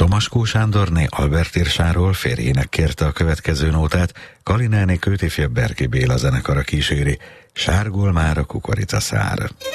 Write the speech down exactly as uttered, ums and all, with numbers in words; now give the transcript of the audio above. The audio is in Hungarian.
Tomaskó Sándorné Albert írsáról férjének kérte a következő nótát, Kalináné Kőti fia Berki Béla zenekara kíséri, Sárgul már a kukoricaszár.